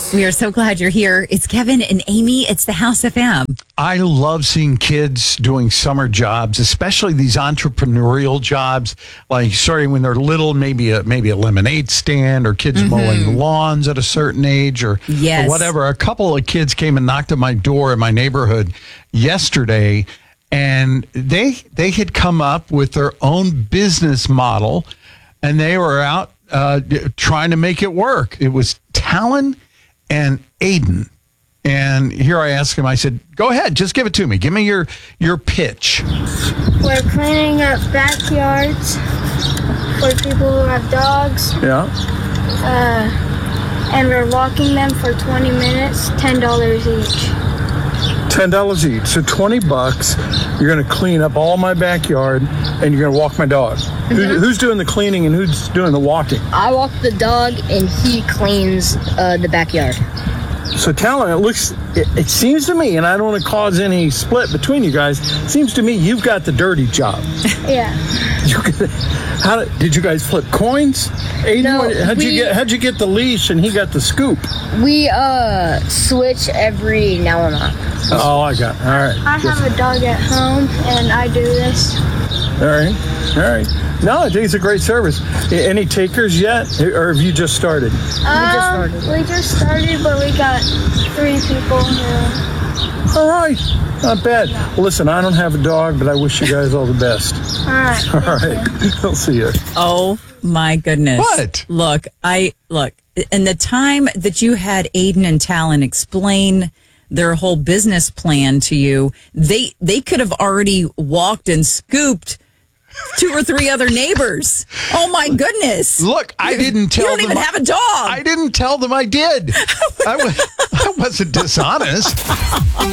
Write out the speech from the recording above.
We are so glad you're here. It's Kevin and Amy. It's the House FM. I love seeing kids doing summer jobs, especially these entrepreneurial jobs, like starting when they're little, maybe a lemonade stand, or kids mowing lawns at a certain age, or whatever. A couple of kids came and knocked at my door in my neighborhood yesterday, and they had come up with their own business model, and they were out trying to make it work. It was Talon and Aiden. And here I asked him, I said, go ahead, just give it to me. Give me your pitch. We're cleaning up backyards for people who have dogs. Yeah. And we're walking them for 20 minutes, $10 each. $10 each. So $20. You're going to clean up all my backyard, and you're going to walk my dog. Who's doing the cleaning and who's doing the walking? I walk the dog, and he cleans the backyard. So Talon, it seems to me, and I don't want to cause any split between you guys, it seems to me you've got the dirty job. Yeah. Did you guys flip coins? Aiden, No, how'd you get the leash and he got the scoop? We switch every now and then. Oh, I got it. All right. I have a dog at home, and I do this. All right. No, I think it's a great service. Any takers yet, or have you just started? We just started, but we got 3 people here. All right, not bad. Well, listen, I don't have a dog, but I wish you guys all the best. All right. All right, I'll see you. Oh my goodness. What? Look, in the time that you had Aiden and Talon explain their whole business plan to you, they could have already walked and scooped 2 or 3 other neighbors. Oh my goodness. Look, I didn't tell them. You don't even have a dog. I didn't tell them I did. I wasn't dishonest.